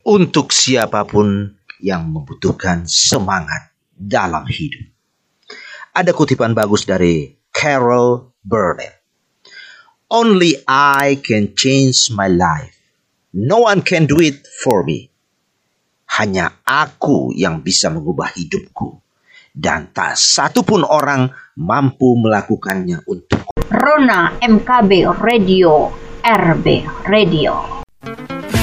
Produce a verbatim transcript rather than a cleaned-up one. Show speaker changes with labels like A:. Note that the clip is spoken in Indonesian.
A: untuk siapapun yang membutuhkan semangat dalam hidup. Ada kutipan bagus dari Carol Burnett. Only I can change my life. No one can do it for me. Hanya aku yang bisa mengubah hidupku. Dan tak satupun orang mampu melakukannya untukku.
B: Rona M K B Radio, R B Radio.